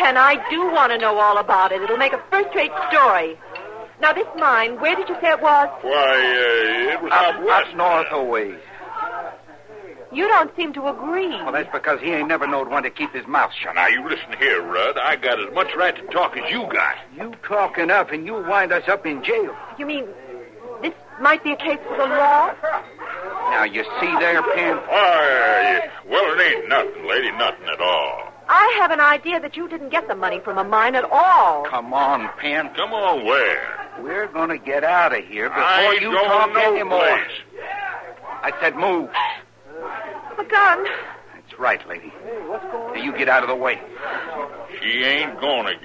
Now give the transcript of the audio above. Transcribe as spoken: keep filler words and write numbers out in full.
Pen, I do want to know all about it. It'll make a first-rate story. Now, this mine, where did you say it was? Why, uh, it was out Up, west. up north a ways. You don't seem to agree. Well, that's because he ain't never knowed when to keep his mouth shut. Now, you listen here, Rudd. I got as much right to talk as you got. You talk enough and you wind us up in jail. You mean this might be a case for the law? Now, you see there, Pen? Why, well, it ain't nothing, lady, nothing at all. I have an idea that you didn't get the money from a mine at all. Come on, Pen. Come on, where? We're going to get out of here before I ain't you going talk no anymore. place. I said move. The gun. That's right, lady. Now, you get out of the way. She ain't gonna